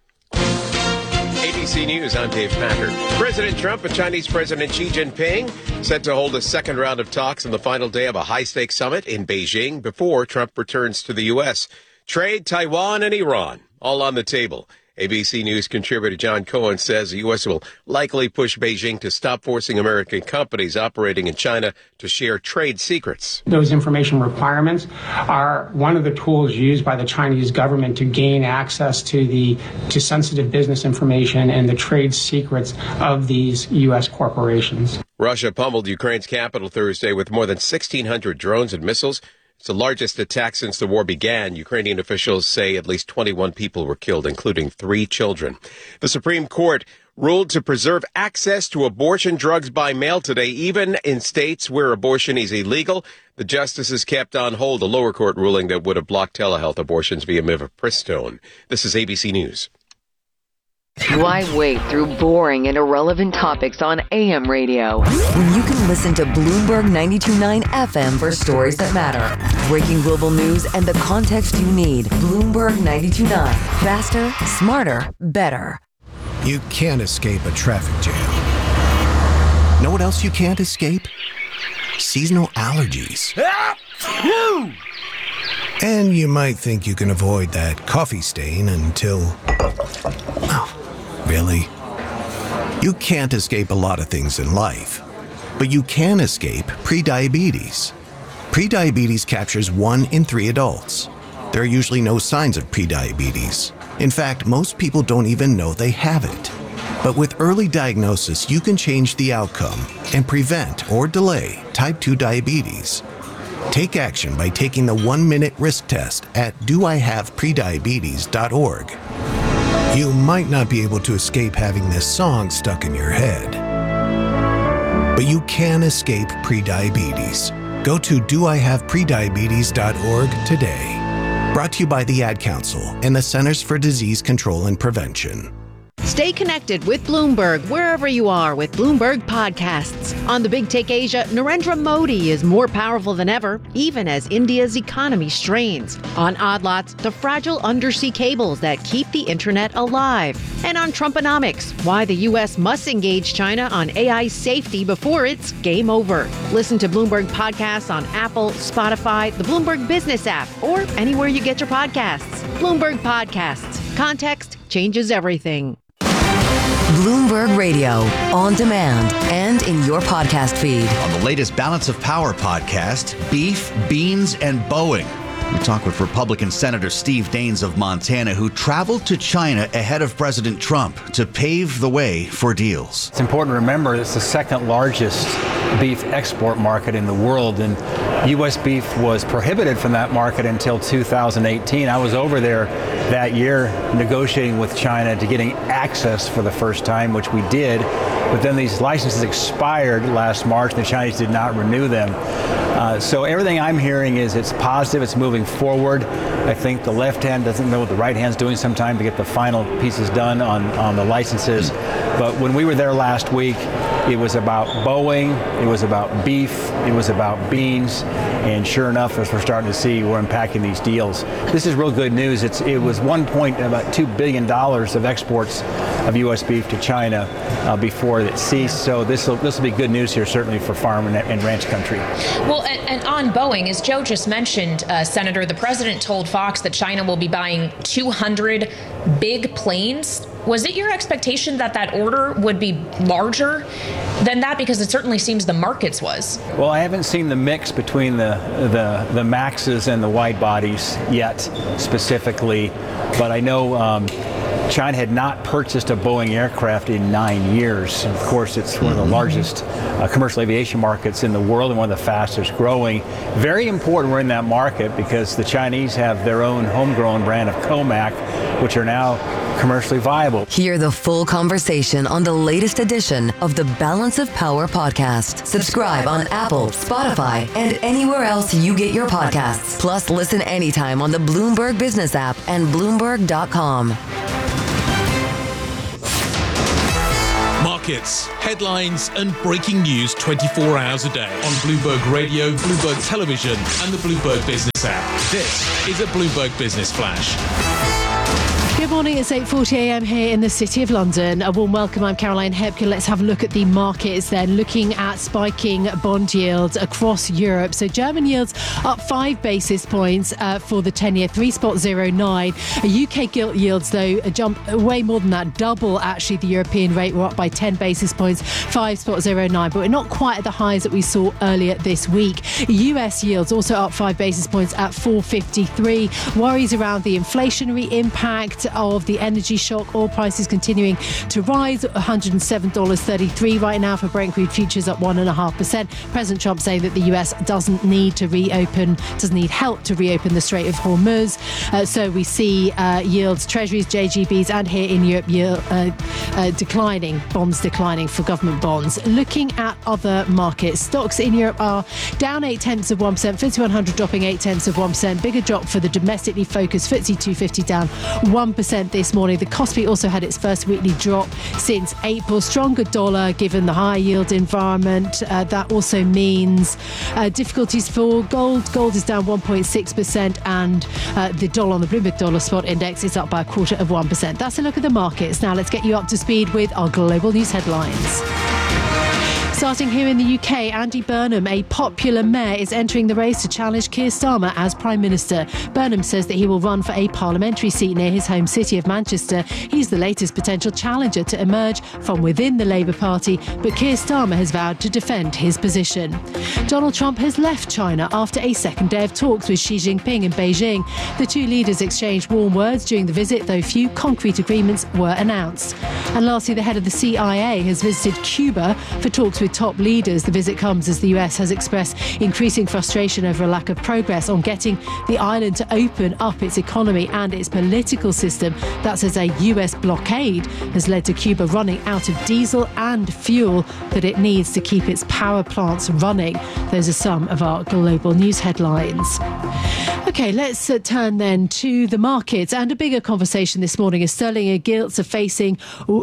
ABC News, I'm Dave Packard. President Trump and Chinese President Xi Jinping set to hold a second round of talks on the final day of a high-stakes summit in Beijing before Trump returns to the U.S. Trade, Taiwan, and Iran, all on the table. ABC News contributor John Cohen says the U.S. will likely push Beijing to stop forcing American companies operating in China to share trade secrets. Those information requirements are one of the tools used by the Chinese government to gain access to sensitive business information and the trade secrets of these U.S. corporations. Russia pummeled Ukraine's capital Thursday with more than 1,600 drones and missiles. It's the largest attack since the war began. Ukrainian officials say at least 21 people were killed, including 3 children. The Supreme Court ruled to preserve access to abortion drugs by mail today, even in states where abortion is illegal. The justices kept on hold a lower court ruling that would have blocked telehealth abortions via mifepristone. This is ABC News. Why wade through boring and irrelevant topics on AM radio when you can listen to Bloomberg 92.9 FM for stories that matter? Breaking global news and the context you need. Bloomberg 92.9. Faster, smarter, better. You can't escape a traffic jam. Know what else you can't escape? Seasonal allergies. And you might think you can avoid that coffee stain until... Oh, really? You can't escape a lot of things in life, but you can escape prediabetes. Prediabetes captures 1 in 3 adults. There are usually no signs of prediabetes. In fact, most people don't even know they have it. But with early diagnosis, you can change the outcome and prevent or delay type 2 diabetes. Take action by taking the 1-minute risk test at doihaveprediabetes.org. You might not be able to escape having this song stuck in your head, but you can escape prediabetes. Go to doihaveprediabetes.org today. Brought to you by the Ad Council and the Centers for Disease Control and Prevention. Stay connected with Bloomberg wherever you are with Bloomberg Podcasts. On the Big Take Asia, Narendra Modi is more powerful than ever, even as India's economy strains. On Odd Lots, the fragile undersea cables that keep the internet alive. And on Trumponomics, why the U.S. must engage China on AI safety before it's game over. Listen to Bloomberg Podcasts on Apple, Spotify, the Bloomberg Business app, or anywhere you get your podcasts. Bloomberg Podcasts. Context changes everything. Bloomberg Radio, on demand and in your podcast feed. On the latest Balance of Power podcast, beef, beans, and Boeing. We talk with Republican Senator Steve Daines of Montana, who traveled to China ahead of President Trump to pave the way for deals. It's important to remember it's the second largest beef export market in the world, and U.S. beef was prohibited from that market until 2018. I was over there that year negotiating with China to getting access for the first time, which we did. But then these licenses expired last March, and the Chinese did not renew them. So everything I'm hearing is it's positive, it's moving forward. I think the left hand doesn't know what the right hand's doing sometime to get the final pieces done on the licenses. But when we were there last week, it was about Boeing, it was about beef, it was about beans, and sure enough, as we're starting to see, we're unpacking these deals. This is real good news. It was about $2 billion of exports of U.S. beef to China before it ceased. So this will be good news here, certainly for farm and ranch country. Well, and on Boeing, as Joe just mentioned, Senator, the president told Fox that China will be buying 200 big planes. Was it your expectation that that order would be larger than that? Because it certainly seems the market's was. Well, I haven't seen the mix between the Maxes and the wide bodies yet specifically, but I know China had not purchased a Boeing aircraft in 9 years. And of course, it's one of the largest commercial aviation markets in the world and one of the fastest growing. Very important we're in that market because the Chinese have their own homegrown brand of Comac, which are now commercially viable. Hear the full conversation on the latest edition of the Balance of Power podcast. Subscribe on Apple, Spotify, and anywhere else you get your podcasts. Plus, listen anytime on the Bloomberg Business app and Bloomberg.com. Markets, headlines, and breaking news 24 hours a day on Bloomberg Radio, Bloomberg Television, and the Bloomberg Business app. This is a Bloomberg Business Flash. Good morning, it's 8:40 a.m. here in the City of London. A warm welcome, I'm Caroline Hepkin. Let's have a look at the markets then, looking at spiking bond yields across Europe. So German yields up 5 basis points for the 10-year, 3.09. UK gilt yields, though, a jump way more than that, double actually the European rate. We're up by 10 basis points, 5.09, but we're not quite at the highs that we saw earlier this week. US yields also up 5 basis points at 4.53. Worries around the inflationary impact of the energy shock. Oil prices continuing to rise, $107.33 right now for Brent crude futures, up 1.5%. President Trump saying that the US doesn't need help to reopen the Strait of Hormuz. So we see yields, treasuries, JGBs, and here in Europe, declining, bonds declining for government bonds. Looking at other markets, stocks in Europe are down 0.8%, FTSE 100 dropping 0.8%. Bigger drop for the domestically focused FTSE 250, down 1% this morning. The Kospi also had its first weekly drop since April. Stronger dollar given the high yield environment. That also means difficulties for gold. Gold is down 1.6%, and the dollar on the Bloomberg Dollar Spot Index is up by 0.25%. That's a look at the markets. Now let's get you up to speed with our global news headlines. Starting here in the UK, Andy Burnham, a popular mayor, is entering the race to challenge Keir Starmer as Prime Minister. Burnham says that he will run for a parliamentary seat near his home city of Manchester. He's the latest potential challenger to emerge from within the Labour Party, but Keir Starmer has vowed to defend his position. Donald Trump has left China after a second day of talks with Xi Jinping in Beijing. The two leaders exchanged warm words during the visit, though few concrete agreements were announced. And lastly, the head of the CIA has visited Cuba for talks with top leaders. The visit comes as the US has expressed increasing frustration over a lack of progress on getting the island to open up its economy and its political system. That's as a US blockade has led to Cuba running out of diesel and fuel that it needs to keep its power plants running. Those are some of our global news headlines. OK, let's turn then to the markets. And a bigger conversation this morning as sterling and gilts are facing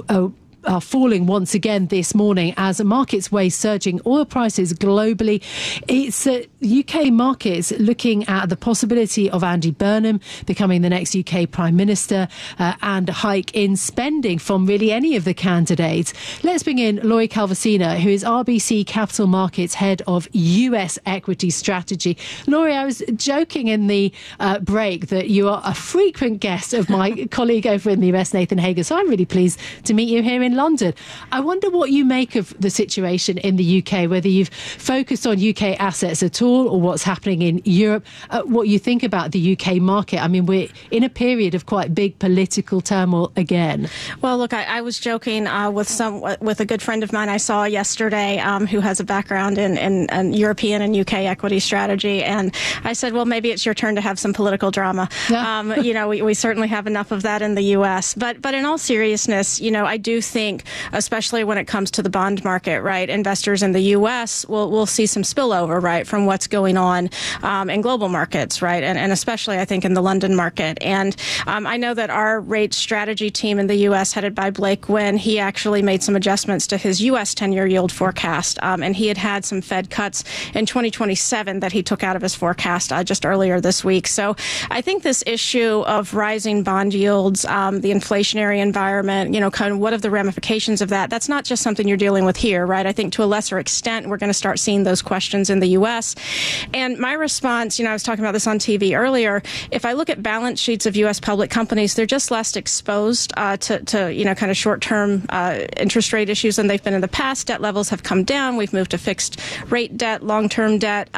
are falling once again this morning as markets weigh surging oil prices globally. It's UK markets looking at the possibility of Andy Burnham becoming the next UK Prime Minister and a hike in spending from really any of the candidates. Let's bring in Laurie Calvasina, who is RBC Capital Markets Head of US Equity Strategy. Laurie, I was joking in the break that you are a frequent guest of my colleague over in the US, Nathan Hager, so I'm really pleased to meet you here in London. I wonder what you make of the situation in the UK, whether you've focused on UK assets at all all, or what's happening in Europe, what you think about the UK market. I mean, we're in a period of quite big political turmoil again. Well, look, I was joking with a good friend of mine I saw yesterday who has a background in European and UK equity strategy, and I said, well, maybe it's your turn to have some political drama. Yeah. We certainly have enough of that in the U.S. But in all seriousness, I do think, especially when it comes to the bond market, right, investors in the U.S. will see some spillover, right, from what's going on in global markets, right, and especially, I think, in the London market. And I know that our rate strategy team in the U.S., headed by Blake Gwynn, he actually made some adjustments to his U.S. 10-year yield forecast, and he had some Fed cuts in 2027 that he took out of his forecast just earlier this week. So I think this issue of rising bond yields, the inflationary environment, kind of what are the ramifications of that? That's not just something you're dealing with here, right? I think to a lesser extent, we're going to start seeing those questions in the U.S. And my response, I was talking about this on TV earlier, if I look at balance sheets of U.S. public companies, they're just less exposed to kind of short-term interest rate issues than they've been in the past. Debt levels have come down. We've moved to fixed rate debt, long-term debt.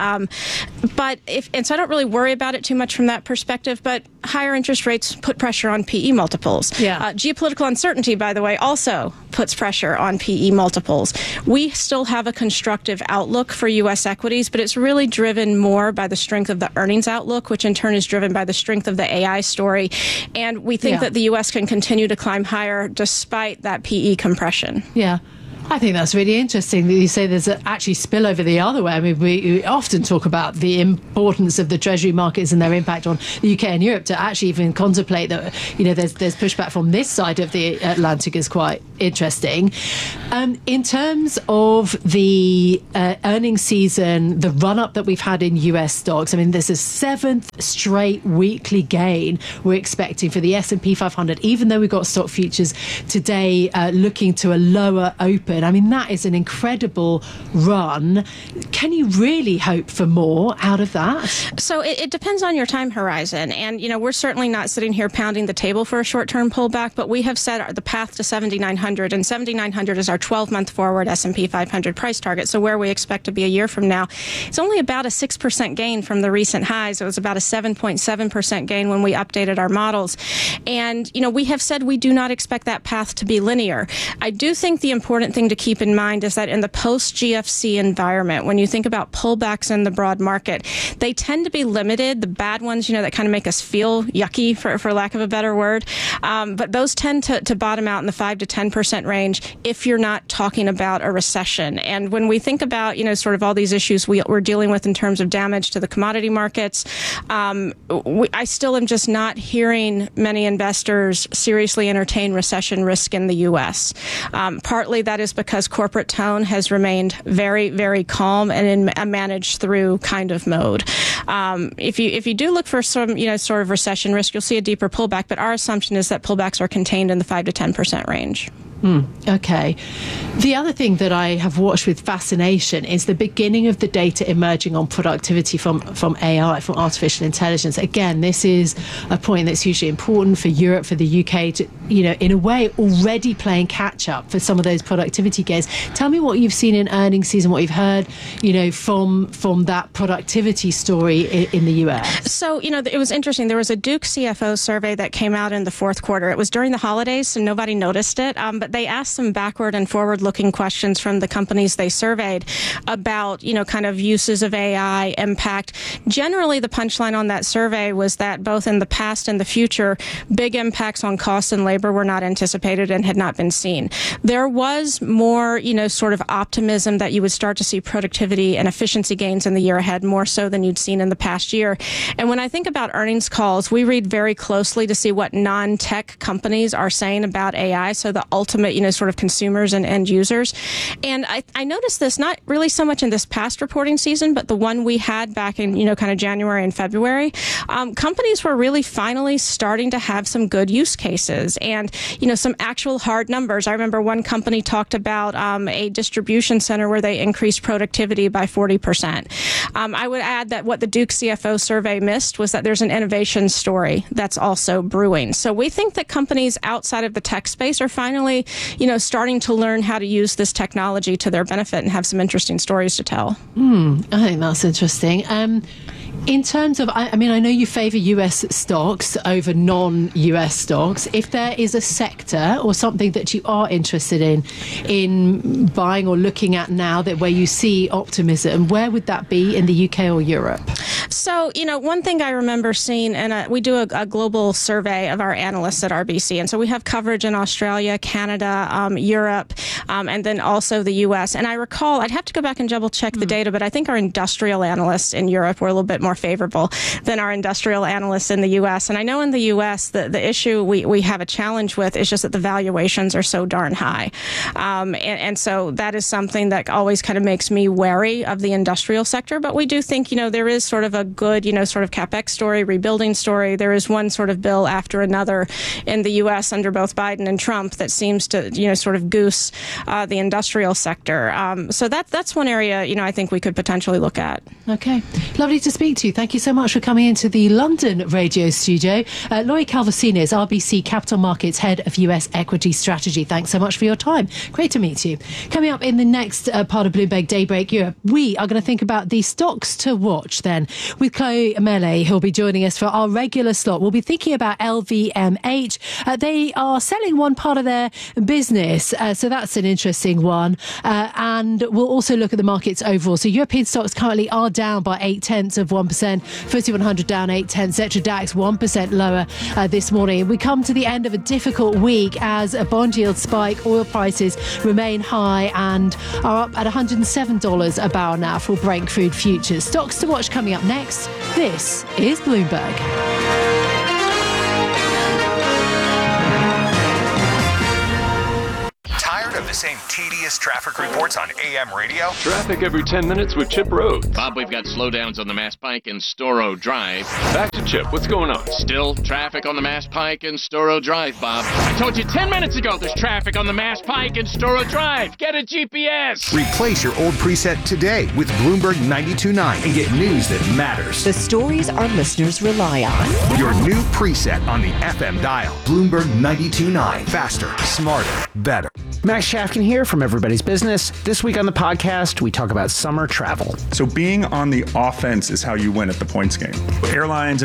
So I don't really worry about it too much from that perspective, but higher interest rates put pressure on PE multiples. Yeah. Geopolitical uncertainty, by the way, also puts pressure on PE multiples. We still have a constructive outlook for U.S. equities, but it's really driven more by the strength of the earnings outlook, which in turn is driven by the strength of the AI story. And we think that the U.S. can continue to climb higher despite that PE compression. Yeah. I think that's really interesting that you say there's actually spillover the other way. I mean, we often talk about the importance of the treasury markets and their impact on the UK and Europe. To actually even contemplate that, there's pushback from this side of the Atlantic is quite interesting. In terms of the earnings season, the run-up that we've had in US stocks, I mean, there's a 7th straight weekly gain we're expecting for the S&P 500, even though we've got stock futures today looking to a lower open. I mean, that is an incredible run. Can you really hope for more out of that? So it depends on your time horizon. And, we're certainly not sitting here pounding the table for a short-term pullback, but we have set the path to 7,900, and 7,900 is our 12-month forward S&P 500 price target. So where we expect to be a year from now, it's only about a 6% gain from the recent highs. It was about a 7.7% gain when we updated our models. And, we have said we do not expect that path to be linear. I do think the important thing to keep in mind is that in the post-GFC environment, when you think about pullbacks in the broad market, they tend to be limited. The bad ones, that kind of make us feel yucky, for lack of a better word. But those tend to bottom out in the 5 to 10% range if you're not talking about a recession. And when we think about, sort of all these issues we're dealing with in terms of damage to the commodity markets, I still am just not hearing many investors seriously entertain recession risk in the U.S. Partly that is because corporate tone has remained very, very calm and in a managed through kind of mode. If you do look for some, sort of recession risk, you'll see a deeper pullback, but our assumption is that pullbacks are contained in the 5 to 10% range. Okay. The other thing that I have watched with fascination is the beginning of the data emerging on productivity from AI, from artificial intelligence. Again, this is a point that's hugely important for Europe, for the UK, to, in a way, already playing catch up for some of those productivity gains. Tell me what you've seen in earnings season, what you've heard, from that productivity story in the US. So, it was interesting. There was a Duke CFO survey that came out in the fourth quarter. It was during the holidays, so nobody noticed it. But they asked some backward and forward-looking questions from the companies they surveyed about, kind of uses of AI, impact. Generally, the punchline on that survey was that both in the past and the future, big impacts on costs and labor were not anticipated and had not been seen. There was more, sort of optimism that you would start to see productivity and efficiency gains in the year ahead, more so than you'd seen in the past year. And when I think about earnings calls, we read very closely to see what non-tech companies are saying about AI, so the ultimate, sort of consumers and end users. And I noticed this not really so much in this past reporting season, but the one we had back in, kind of January and February. Companies were really finally starting to have some good use cases and, some actual hard numbers. I remember one company talked about a distribution center where they increased productivity by 40%. I would add that what the Duke CFO survey missed was that there's an innovation story that's also brewing. So we think that companies outside of the tech space are finally starting to learn how to use this technology to their benefit and have some interesting stories to tell. I think that's interesting. In terms of, I know you favour US stocks over non-US stocks. If there is a sector or something that you are interested in buying or looking at now that where you see optimism, where would that be, in the UK or Europe? So, one thing I remember seeing, and we do a global survey of our analysts at RBC, and so we have coverage in Australia, Canada, Europe, and then also the US. And I recall, I'd have to go back and double check the data, but I think our industrial analysts in Europe were a little bit more favorable than our industrial analysts in the US. And I know in the US, the issue we have a challenge with is just that the valuations are so darn high. And so that is something that always kind of makes me wary of the industrial sector. But we do think, there is sort of a good, sort of CapEx story, rebuilding story. There is one sort of bill after another in the U.S. under both Biden and Trump that seems to, sort of goose the industrial sector. So that's one area, I think we could potentially look at. Okay. Lovely to speak to you. Thank you so much for coming into the London radio studio. Laurie Calvasini is RBC Capital Markets Head of US Equity Strategy. Thanks so much for your time. Great to meet you. Coming up in the next part of Bloomberg Daybreak Europe, we are going to think about the stocks to watch then with Chloe Mele, who'll be joining us for our regular slot. We'll be thinking about LVMH. They are selling one part of their business, so that's an interesting one. And we'll also look at the markets overall. So European stocks currently are down by 0.8%. FTSE 100 down 0.8. Xetra DAX 1% lower this morning. We come to the end of a difficult week as bond yields spike, oil prices remain high and are up at $107 a barrel now for Brent crude futures. Stocks to watch coming up next. This is Bloomberg. Tired of the same tedious traffic reports on AM radio? Traffic every 10 minutes with Chip Rhodes. Bob, we've got slowdowns on the Mass Pike and Storrow Drive. Back to Chip. What's going on? Still traffic on the Mass Pike and Storrow Drive, Bob. I told you 10 minutes ago there's traffic on the Mass Pike and Storrow Drive. Get a GPS. Replace your old preset today with Bloomberg 92.9 and get news that matters. The stories our listeners rely on. Your new preset on the FM dial. Bloomberg 92.9. Faster, smarter, better. Max Shafkin here from Everybody's Business. This week on the podcast, we talk about summer travel. So being on the offense is how you win at the points game. Airlines